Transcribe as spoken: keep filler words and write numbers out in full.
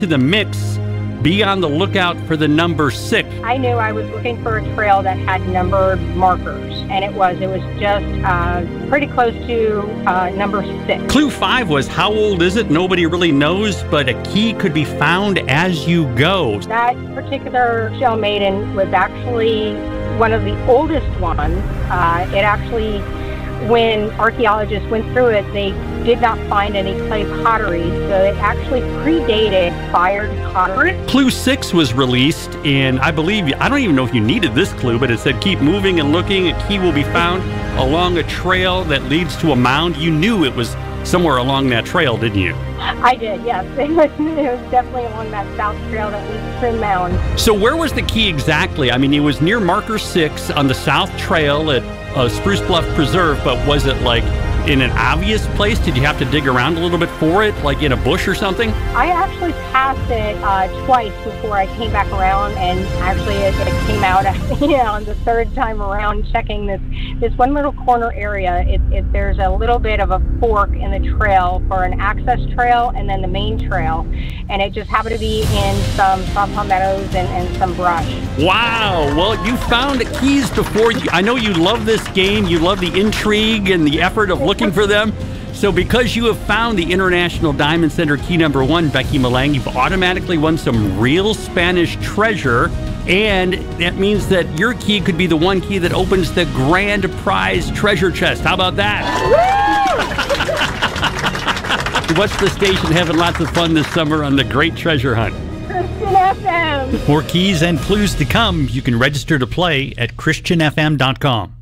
to the mix, be on the lookout for the number six. I knew I was looking for a trail that had numbered markers, and it was. It was just uh, pretty close to uh, number six. Clue five was, how old is it? Nobody really knows, but a key could be found as you go. That particular shell maiden was actually one of the oldest ones. Uh, it actually, when archaeologists went through it, they did not find any clay pottery, so it actually predated fired pottery. Clue six was released, and I believe, I don't even know if you needed this clue, but it said keep moving and looking, a key will be found along a trail that leads to a mound. You knew it was somewhere along that trail, didn't you? I did, yes. It was, it was definitely along that south trail that leads to the mound. So where was the key exactly? I mean, it was near marker six on the south trail at uh, Spruce Bluff Preserve, but was it like in an obvious place? Did you have to dig around a little bit for it, like in a bush or something? I actually passed it uh, twice before I came back around, and actually it, it came out, you know, on the third time around checking this this one little corner area. It, it, there's a little bit of a fork in the trail for an access trail and then the main trail, and it just happened to be in some some meadows and, and some brush. Wow! Well, you found keys before. You, I know you love this game. You love the intrigue and the effort of looking for them. So because you have found the International Diamond Center key number one, Becky Malang, you've automatically won some real Spanish treasure. And that means that your key could be the one key that opens the grand prize treasure chest. How about that? Watch the station having lots of fun this summer on the Great Treasure Hunt. Christian F M. For keys and clues to come, you can register to play at Christian F M dot com.